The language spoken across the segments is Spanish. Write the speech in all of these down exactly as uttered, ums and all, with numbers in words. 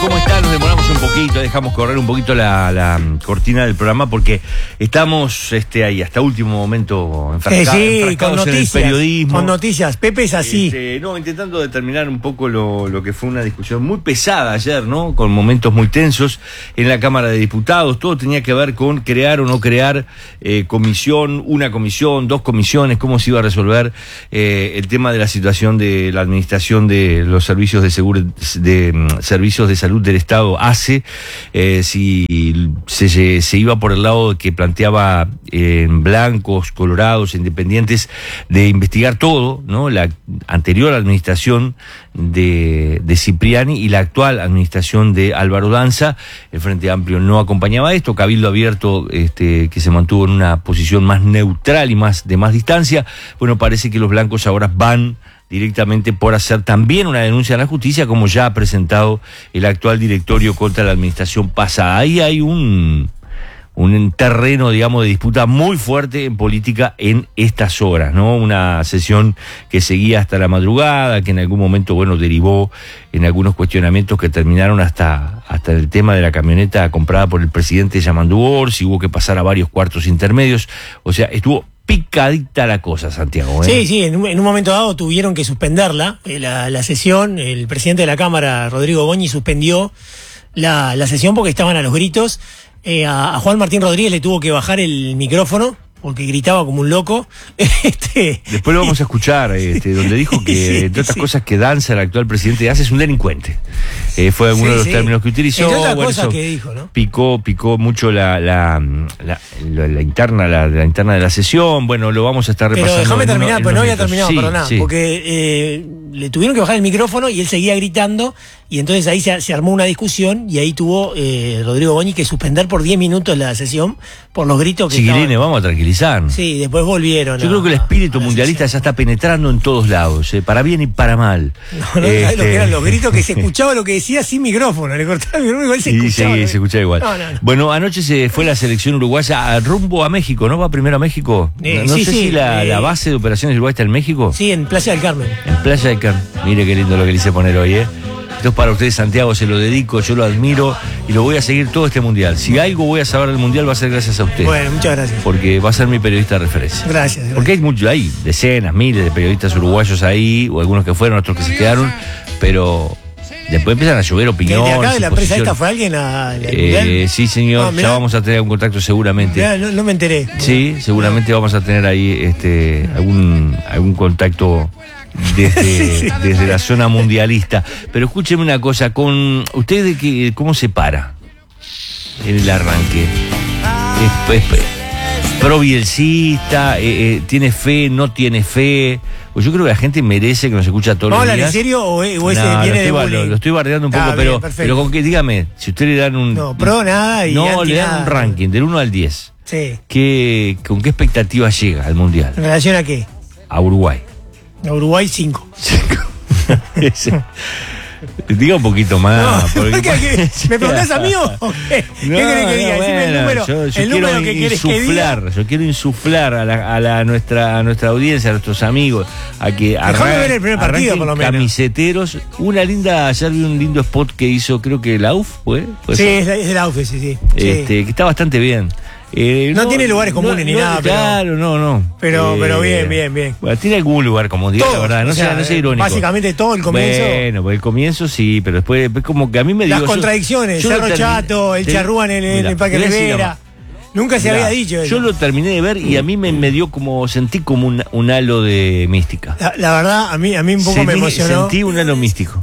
¿Cómo están? Nos demoramos un poquito, dejamos correr un poquito la, la cortina del programa porque estamos este, ahí hasta último momento enfrasca, eh, sí, enfrascados con noticias, en el periodismo. Con noticias, Pepe es así. Este, no, intentando determinar un poco lo, lo que fue una discusión muy pesada ayer, ¿no? Con momentos muy tensos en la Cámara de Diputados. Todo tenía que ver con crear o no crear eh, comisión, una comisión, dos comisiones, cómo se iba a resolver eh, el tema de la situación de la administración de los servicios de seguro, de um, servicios de salud del Estado, A C E, eh, si se, se iba por el lado que planteaba eh, blancos, colorados, independientes, de investigar todo, ¿no? La anterior administración de, de Cipriani y la actual administración de Álvaro Danza. El Frente Amplio no acompañaba esto, Cabildo Abierto, este, que se mantuvo en una posición más neutral y más de más distancia. Bueno, parece que los blancos ahora van directamente por hacer también una denuncia en la justicia, como ya ha presentado el actual directorio contra la administración pasada. Ahí hay un, un terreno, digamos, de disputa muy fuerte en política en estas horas, ¿no? Una sesión que seguía hasta la madrugada, que en algún momento, bueno, derivó en algunos cuestionamientos que terminaron hasta, hasta el tema de la camioneta comprada por el presidente Yamandu Orsi, hubo que pasar a varios cuartos intermedios, o sea, estuvo picadita la cosa, Santiago, ¿eh? Sí, sí, en un, en un momento dado tuvieron que suspenderla, eh, la, la sesión. El presidente de la Cámara, Rodrigo Goñi, suspendió la, la sesión porque estaban a los gritos. Eh, a, a Juan Martín Rodríguez le tuvo que bajar el micrófono porque gritaba como un loco. este, Después lo vamos a escuchar, este, donde dijo que, sí, entre otras sí. cosas, que Danza, el actual presidente de A C E, es un delincuente. Eh, fue uno sí, de los sí. términos que utilizó. Entre otras bueno, cosas que dijo, ¿no? Picó, picó mucho la, la, la, la, la interna, la, la interna de la sesión. Bueno, lo vamos a estar repasando. Pero déjame terminar, pues no había terminado, sí, perdona, sí. porque eh, le tuvieron que bajar el micrófono y él seguía gritando, y entonces ahí se, se armó una discusión y ahí tuvo eh, Rodrigo Goñi que suspender por diez minutos la sesión por los gritos que Chiquilines, estaban. Vamos a tranquilizar. Sí, después volvieron. Yo a, creo que el espíritu mundialista ya está penetrando en todos lados, eh, para bien y para mal. No, no, este... lo que eran los gritos, que se escuchaba lo que decía sin micrófono, le cortaba el micrófono, igual se escuchaba. Sí, sí, se escuchaba igual. No, no, no. Bueno, anoche se fue la selección uruguaya a rumbo a México, ¿no? Va primero a México. Eh, no sí, sé sí, si la, eh, la base de operaciones de Uruguay está en México. Sí, en Playa del Carmen. En Playa del Carmen. Mire qué lindo lo que le hice poner hoy, ¿eh? Esto es para ustedes, Santiago, se lo dedico, yo lo admiro y lo voy a seguir todo este mundial. Si algo voy a saber del mundial va a ser gracias a usted. Bueno, muchas gracias. Porque va a ser mi periodista de referencia. Gracias. gracias. Porque hay mucho, hay decenas, miles de periodistas uruguayos ahí, o algunos que fueron, otros que se quedaron, pero después empiezan a llover opiniones. ¿De acá de la empresa esta fue alguien a, al eh, Sí, señor, no, ya vamos a tener un contacto seguramente. Mirá, no, no me enteré. Sí, seguramente no. Vamos a tener ahí este algún algún contacto desde, sí, sí. desde la zona mundialista. Pero escúcheme una cosa, con usted de que, ¿cómo se para en el arranque? Es, es, es pro-bielcista, eh, eh, tiene fe, no tiene fe. Pues yo creo que la gente merece que nos escucha todos los días. ¿En serio o, o ese no, viene lo de estoy, lo, lo estoy bardeando un poco, ah, pero, bien, pero con que, dígame, si usted le dan un... No, pro nada y No, anti le dan nada. un ranking del uno al diez. Sí. ¿Qué, ¿Con qué expectativa llega al Mundial? ¿En relación a qué? A Uruguay. A Uruguay cinco. Diga un poquito más. No, porque, ¿qué, ¿Me preguntás a mí o qué? No, ¿Qué querés que diga? no, Decime bueno, el número, yo, yo el número que querés que diga. Yo quiero insuflar a, la, a, la, a, nuestra, a nuestra audiencia, a nuestros amigos, a que arranquen, ver el primer partido, por lo menos. Camiseteros. Una linda, ayer vi un lindo spot que hizo, creo que la U F, ¿fue? Sí, es, es de la U F, sí, sí. Este, sí. Que está bastante bien. Eh, no, no tiene lugares comunes no, ni no, nada, claro, pero, no, no. Pero, eh, pero bien, bien, bien. Bueno, tiene algún lugar común, la verdad, no, o sea, sea, no sea irónico. Básicamente todo el comienzo. Bueno, pues el comienzo sí, pero después, después como que a mí me dio. Las contradicciones, Cerro terminé, Chato, el te, Charrúa en el, mirá, el Parque Rivera. Nunca se mirá, había dicho eso. Yo lo terminé de ver y a mí me, me dio como, sentí como un, un halo de mística. La, la verdad, a mí, a mí un poco sentí, me emocionó. Sentí un halo místico.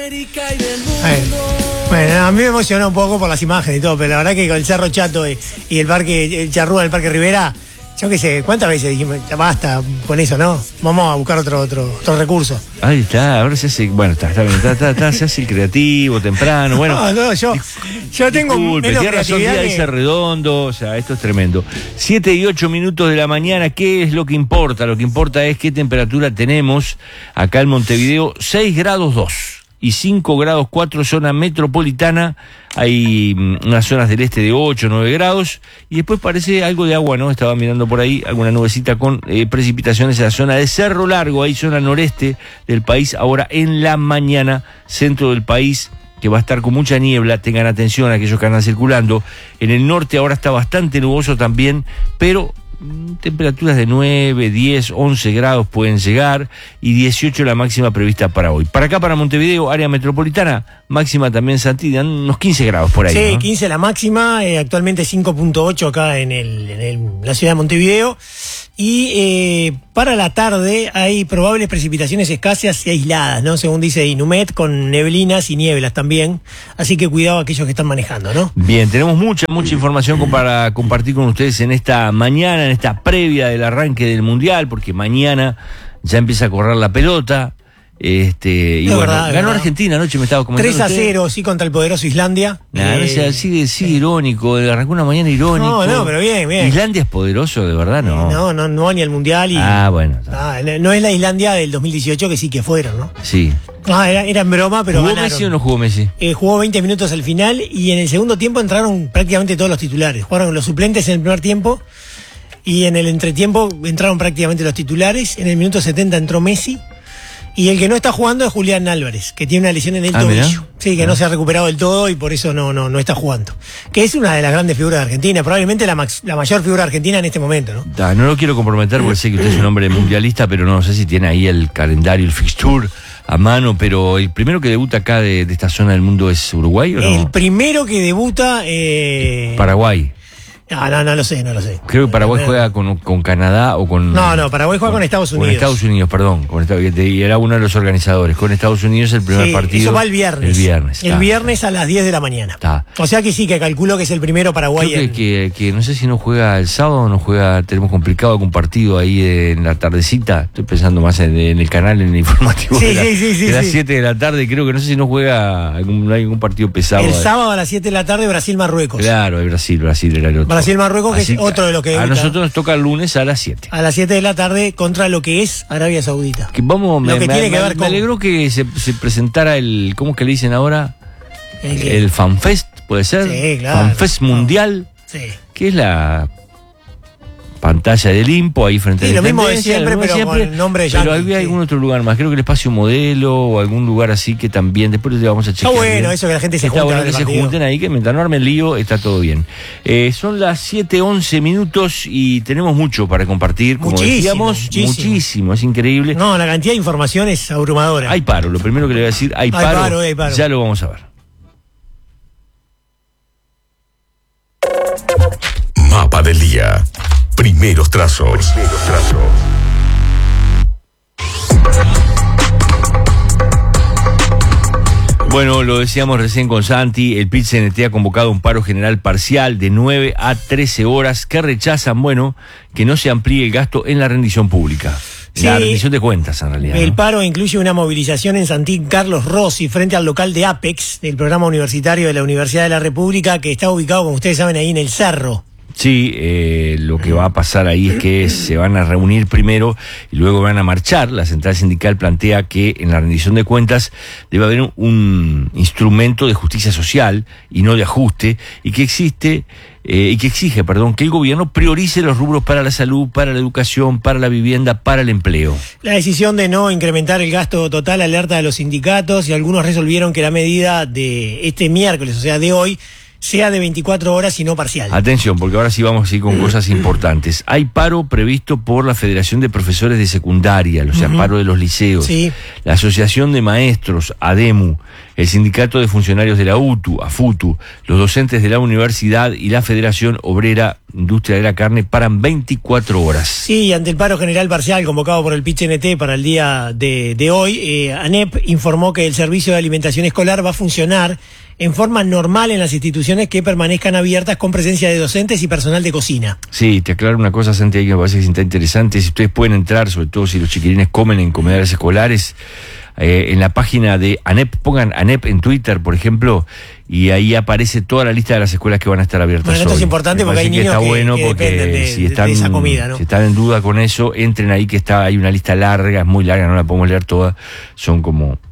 Bueno, a mí me emocionó un poco por las imágenes y todo, pero la verdad que con el Cerro Chato y, y el parque, el Charrúa del Parque Rivera, yo qué sé, ¿cuántas veces dijimos, ya basta con eso, no? Vamos a buscar otro otro otro recurso. Ahí está, ahora se hace, bueno, está, está bien, está, está, está, se hace el creativo, temprano, bueno. No, no, yo, yo tengo disculpe, menos tiene razón, día que... dice redondo, o sea, esto es tremendo. Siete y ocho minutos de la mañana, ¿qué es lo que importa? Lo que importa es qué temperatura tenemos acá en Montevideo, seis grados dos. Y cinco grados cuatro, zona metropolitana, hay unas zonas del este de ocho, nueve grados, y después parece algo de agua, ¿no? Estaba mirando por ahí alguna nubecita con eh, precipitaciones en la zona de Cerro Largo, ahí zona noreste del país, ahora en la mañana, centro del país, que va a estar con mucha niebla, tengan atención a aquellos que andan circulando. En el norte ahora está bastante nuboso también, pero temperaturas de nueve, diez, once grados pueden llegar y dieciocho la máxima prevista para hoy. Para acá, para Montevideo, área metropolitana, máxima también Santillán, unos quince grados por ahí. Sí, ¿no? quince la máxima, eh, actualmente cinco punto ocho acá en, el, en el, la ciudad de Montevideo. Y eh, para la tarde hay probables precipitaciones escasas y aisladas, ¿no? Según dice Inumet, con neblinas y nieblas también. Así que cuidado a aquellos que están manejando, ¿no? Bien, tenemos mucha, mucha información para compartir con ustedes en esta mañana, en esta previa del arranque del Mundial, porque mañana ya empieza a correr la pelota. Este, y es bueno, verdad, ganó verdad. Argentina anoche, me estaba comentando. tres a cero, sí, contra el poderoso Islandia. Nah, eh, no sea, sigue, sigue irónico, arrancó una mañana irónico. No, no, pero bien, bien. ¿Islandia es poderoso, de verdad? No. No, no, no, ni al Mundial. Y, Ah, bueno. ah, no es la Islandia del dos mil dieciocho, que sí que fueron, ¿no? Sí. Ah, era, era en broma, pero ¿Jugó ganaron. Messi o no jugó Messi? Eh, jugó veinte minutos al final y en el segundo tiempo entraron prácticamente todos los titulares. Jugaron los suplentes en el primer tiempo y en el entretiempo entraron prácticamente los titulares. En el minuto setenta entró Messi. Y el que no está jugando es Julián Álvarez, que tiene una lesión en el Ah, tobillo. mirá. Sí, que Ah. no se ha recuperado del todo y por eso no, no, no está jugando. Que es una de las grandes figuras de Argentina, probablemente la, max- la mayor figura argentina en este momento, ¿no? Ah, no lo quiero comprometer porque sé que usted es un hombre mundialista, pero no sé si tiene ahí el calendario, el fixture a mano, pero el primero que debuta acá de, de esta zona del mundo es Uruguay, ¿o no? El primero que debuta... Eh... Paraguay. No, no, no lo sé, no lo sé. Creo que Paraguay No, juega con, con Canadá o con... No, no, Paraguay juega con Estados Unidos. Con Estados Unidos, perdón. Con Estados, y era uno de los organizadores. Con Estados Unidos el primer Sí, partido. eso va el viernes. El viernes. El está. viernes a las diez de la mañana. Está. O sea que sí, que calculo que es el primero Paraguay. Creo que, en- que, que no sé si no juega el sábado o no juega, tenemos complicado algún partido ahí en la tardecita. Estoy pensando más en, en el canal, en el informativo. Sí, de la- sí, sí, sí, de las sí. siete de la tarde, creo que no sé si no juega algún, no hay algún partido pesado. El ahí. sábado a las siete de la tarde, Brasil-Marruecos. Claro, el Brasil, Brasil era el otro. Brasil-Marruecos, que es Así otro de los que A debuta. nosotros nos toca el lunes a las siete. A las siete de la tarde contra lo que es Arabia Saudita. Que vamos, Lo me, que me- tiene que me- ver me con- alegró que se, se presentara el, ¿cómo es que le dicen ahora? El que- El FanFest, ¿puede ser? Sí, claro. FanFest Mundial, Sí. que es la pantalla del Impo ahí frente Sí, a la lo mismo de Intendencia, siempre, lo mismo pero de con nombre de Pero yankee, había sí. algún otro lugar más, creo que el Espacio Modelo o algún lugar así que también, después le vamos a chequear. bueno bien. eso que la gente se Está junte a bueno ver que el se partido. junten ahí, que mientras no armen lío, está todo bien. Eh, son las siete once minutos y tenemos mucho para compartir, como Muchísimo, decíamos, muchísimo. muchísimo, es increíble. No, la cantidad de información es abrumadora. Hay paro, lo primero que le voy a decir, hay Hay paro, paro, hay paro. ya lo vamos a ver. Mapa del día. Primeros trazos. Primeros trazos. Bueno, lo decíamos recién con Santi, el P I T C N T ha convocado un paro general parcial de nueve a trece horas que rechazan, bueno, que no se amplíe el gasto en la rendición pública. Sí. La rendición de cuentas, en realidad. El ¿no? paro incluye una movilización en Santín Carlos Rossi frente al local de Apex, del programa universitario de la Universidad de la República, que está ubicado, como ustedes saben, ahí en el Cerro. Sí, eh, lo que va a pasar ahí es que se van a reunir primero y luego van a marchar. La central sindical plantea que en la rendición de cuentas debe haber un, un instrumento de justicia social y no de ajuste, y que existe eh, y que exige, perdón, que el gobierno priorice los rubros para la salud, para la educación, para la vivienda, para el empleo. La decisión de no incrementar el gasto total alerta a los sindicatos y algunos resolvieron que la medida de este miércoles, o sea, de hoy, sea de veinticuatro horas y no parcial. Atención, porque ahora sí vamos a ir con cosas importantes. Hay paro previsto por la Federación de Profesores de Secundaria, o sea, Ujú. paro de los liceos, Sí. la Asociación de Maestros, ADEMU, el Sindicato de Funcionarios de la UTU, AFUTU, los docentes de la universidad y la Federación Obrera Industria de la Carne paran veinticuatro horas. Sí, y ante el paro general parcial convocado por el P I T C N T para el día de, de hoy, eh, ANEP informó que el servicio de alimentación escolar va a funcionar en forma normal en las instituciones que permanezcan abiertas con presencia de docentes y personal de cocina. Sí, te aclaro una cosa, Santi, que me parece que está interesante. Si ustedes pueden entrar, sobre todo si los chiquilines comen en comedores escolares, eh, en la página de ANEP, pongan ANEP en Twitter, por ejemplo, y ahí aparece toda la lista de las escuelas que van a estar abiertas Bueno, esto hoy. es importante Me porque hay parece que niños está que- bueno que porque dependen de- si de- están, de esa comida, ¿no? si están en duda con eso, entren ahí que está hay una lista larga, es muy larga, no la podemos leer toda, son como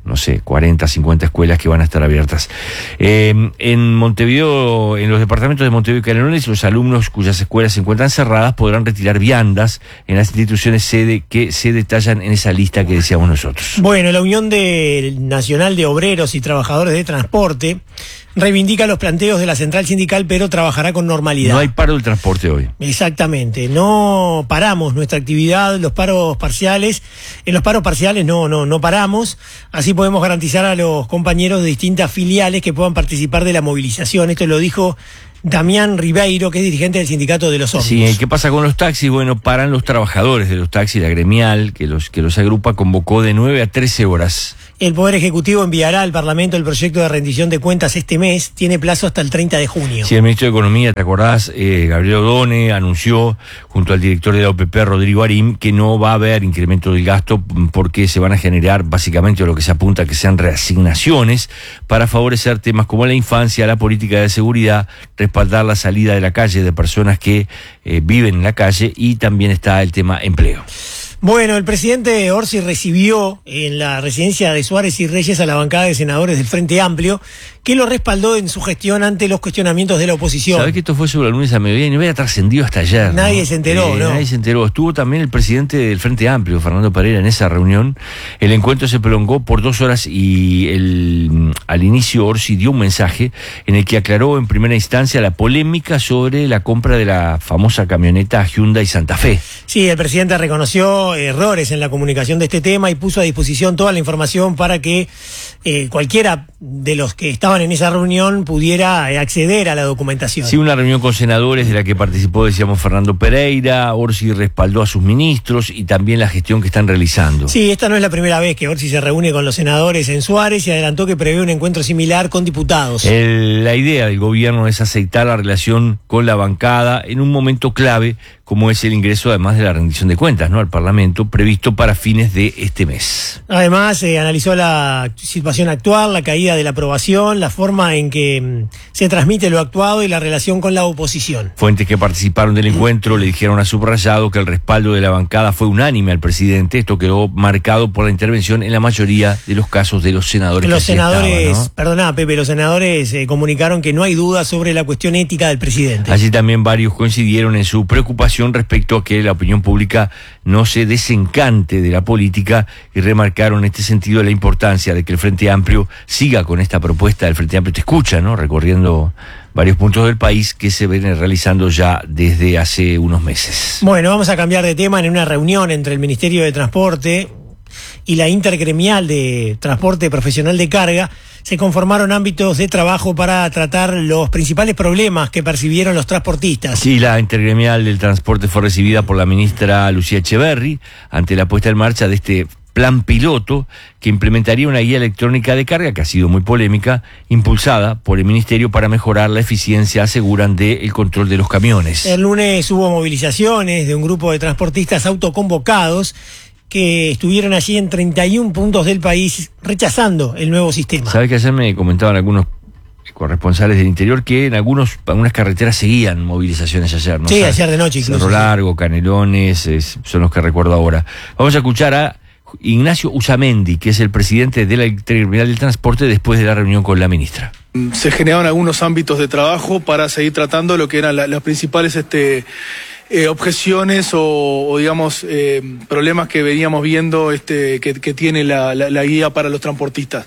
no sé, cuarenta, cincuenta escuelas que van a estar abiertas. Eh, en Montevideo, en los departamentos de Montevideo y Canelones, los alumnos cuyas escuelas se encuentran cerradas podrán retirar viandas en las instituciones sede que se detallan en esa lista que decíamos nosotros. Bueno, la Unión de, Nacional de Obreros y Trabajadores de Transporte reivindica los planteos de la central sindical, pero trabajará con normalidad. No hay paro del transporte hoy. Exactamente, no paramos nuestra actividad, los paros parciales, en los paros parciales no, no, no paramos, así podemos garantizar a los compañeros de distintas filiales que puedan participar de la movilización. Esto lo dijo Damián Ribeiro, que es dirigente del sindicato de los ómnibus. Sí, ¿qué pasa con los taxis? Bueno, paran los trabajadores de los taxis, la gremial, que los, que los agrupa, convocó de nueve a trece horas. El Poder Ejecutivo enviará al Parlamento el proyecto de rendición de cuentas este mes, tiene plazo hasta el treinta de junio. Sí, el ministro de Economía, ¿te acordás? Eh, Gabriel Odone anunció, junto al director de la O P P, Rodrigo Arim, que no va a haber incremento del gasto porque se van a generar básicamente lo que se apunta que sean reasignaciones para favorecer temas como la infancia, la política de seguridad, respaldar la salida de la calle de personas que eh, viven en la calle, y también está el tema empleo. Bueno, el presidente Orsi recibió en la residencia de Suárez y Reyes a la bancada de senadores del Frente Amplio, que lo respaldó en su gestión ante los cuestionamientos de la oposición. ¿Sabés que esto fue sobre el lunes a mediodía y no había trascendido hasta ayer? Nadie ¿no? se enteró, eh, ¿no? Nadie se enteró. Estuvo también el presidente del Frente Amplio, Fernando Pereira, en esa reunión. El encuentro se prolongó por dos horas y el, al inicio Orsi dio un mensaje en el que aclaró en primera instancia la polémica sobre la compra de la famosa camioneta Hyundai Santa Fe. Sí, el presidente reconoció errores en la comunicación de este tema y puso a disposición toda la información para que eh, cualquiera de los que estaban en esa reunión pudiera acceder a la documentación. Sí, una reunión con senadores de la que participó, decíamos, Fernando Pereira. Orsi respaldó a sus ministros y también la gestión que están realizando. Sí, esta no es la primera vez que Orsi se reúne con los senadores en Suárez y adelantó que prevé un encuentro similar con diputados. El, la idea del gobierno es aceitar la relación con la bancada en un momento clave, como es el ingreso, además de la rendición de cuentas, ¿no?, al Parlamento, previsto para fines de este mes. Además, eh, analizó la situación actual, la caída de la aprobación, la forma en que mm, se transmite lo actuado y la relación con la oposición. Fuentes que participaron del encuentro le dijeron a Subrayado que el respaldo de la bancada fue unánime al presidente. Esto quedó marcado por la intervención en la mayoría de los casos de los senadores. Los que senadores, estaban, ¿no? Perdona, Pepe, los senadores eh, comunicaron que no hay duda sobre la cuestión ética del presidente. Allí también varios coincidieron en su preocupación respecto a que la opinión pública no se desencante de la política y remarcaron en este sentido la importancia de que el Frente Amplio siga con esta propuesta del Frente Amplio Te Escucha, ¿no?, recorriendo varios puntos del país que se vienen realizando ya desde hace unos meses. Bueno, vamos a cambiar de tema. En una reunión entre el Ministerio de Transporte y la Intergremial de Transporte Profesional de Carga, se conformaron ámbitos de trabajo para tratar los principales problemas que percibieron los transportistas. Sí, la Intergremial del Transporte fue recibida por la ministra Lucía Echeverri ante la puesta en marcha de este plan piloto que implementaría una guía electrónica de carga que ha sido muy polémica, impulsada por el Ministerio para mejorar la eficiencia, aseguran, del control de los camiones. El lunes hubo movilizaciones de un grupo de transportistas autoconvocados que estuvieron allí en treinta y un puntos del país rechazando el nuevo sistema. ¿Sabes que ayer me comentaban algunos corresponsales del interior que en algunos, algunas carreteras seguían movilizaciones ayer, ¿no? Sí, ayer de noche incluso. Cerro Largo, Canelones, es, son los que recuerdo ahora. Vamos a escuchar a Ignacio Usamendi, que es el presidente de la Intergremial del Transporte, después de la reunión con la ministra. Se generaron algunos ámbitos de trabajo para seguir tratando lo que eran la, las principales este, eh, objeciones o, o digamos, eh, problemas que veníamos viendo este, que, que tiene la, la, la guía para los transportistas.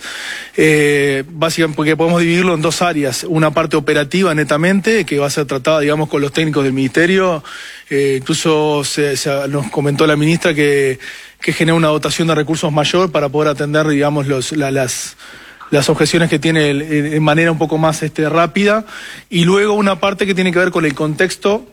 Eh, básicamente porque podemos dividirlo en dos áreas. Una parte operativa netamente, que va a ser tratada, digamos, con los técnicos del Ministerio. Eh, incluso se, se, nos comentó la ministra que, que genera una dotación de recursos mayor para poder atender, digamos, los, la, las... las objeciones que tiene de manera un poco más este, rápida, y luego una parte que tiene que ver con el contexto,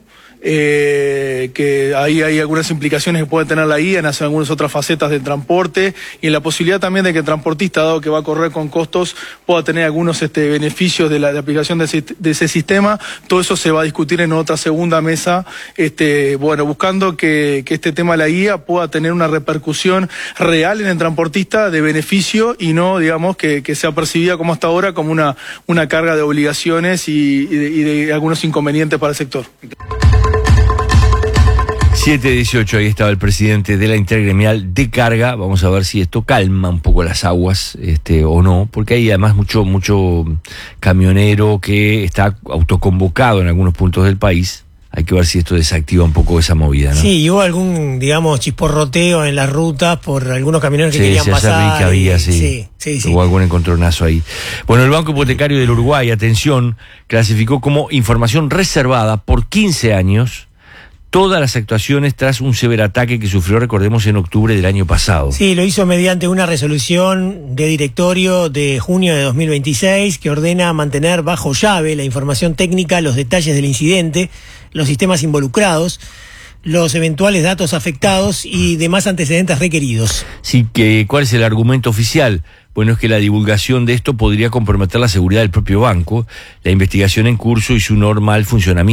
eh, que ahí hay algunas implicaciones que puede tener la guía en algunas otras facetas del transporte, y en la posibilidad también de que el transportista, dado que va a correr con costos, pueda tener algunos este, beneficios de la de aplicación de ese, de ese sistema. Todo eso se va a discutir en otra segunda mesa, este, bueno, buscando que, que este tema de la guía pueda tener una repercusión real en el transportista de beneficio y no, digamos, que, que sea percibida como hasta ahora como una, una carga de obligaciones y, y, de, y de algunos inconvenientes para el sector. siete dieciocho, ahí estaba el presidente de la Intergremial de Carga. Vamos a ver si esto calma un poco las aguas, este, o no, porque hay además mucho, mucho camionero que está autoconvocado en algunos puntos del país. Hay que ver si esto desactiva un poco esa movida, ¿no? Sí, y hubo algún, digamos, chisporroteo en las rutas por algunos camioneros que sí, querían se hace pasar. que había, y, sí. Sí, sí, sí. Hubo algún encontronazo ahí. Bueno, el Banco Hipotecario del Uruguay, atención, clasificó como información reservada por quince años todas las actuaciones tras un ciberataque que sufrió, recordemos, en octubre del año pasado. Sí, lo hizo mediante una resolución de directorio de junio de dos mil veintiséis que ordena mantener bajo llave la información técnica, los detalles del incidente, los sistemas involucrados, los eventuales datos afectados y demás antecedentes requeridos. Sí, que ¿cuál es el argumento oficial? Bueno, es que la divulgación de esto podría comprometer la seguridad del propio banco, la investigación en curso y su normal funcionamiento.